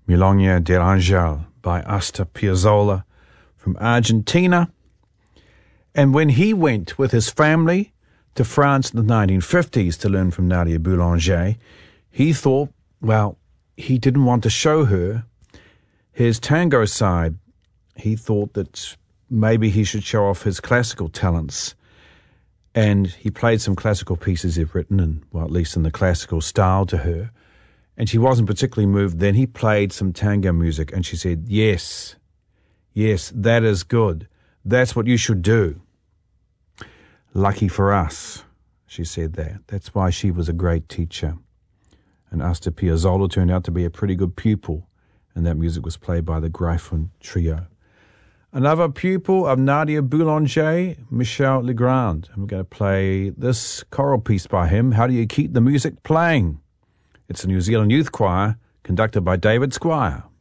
Milonga del Angel by Astor Piazzolla from Argentina. And when he went with his family to France in the 1950s to learn from Nadia Boulanger, he thought, well, he didn't want to show her his tango side. He thought that maybe he should show off his classical talents. And he played some classical pieces he'd written, and well, at least in the classical style, to her. And she wasn't particularly moved. Then he played some tango music, and she said, yes, that is good. That's what you should do. Lucky for us, she said that. That's why she was a great teacher. And Astor Piazzolla turned out to be a pretty good pupil, and that music was played by the Gryphon Trio. Another pupil of Nadia Boulanger, Michel Legrand. And we're going to play this choral piece by him, How Do You Keep the Music Playing? It's a New Zealand youth choir conducted by David Squire.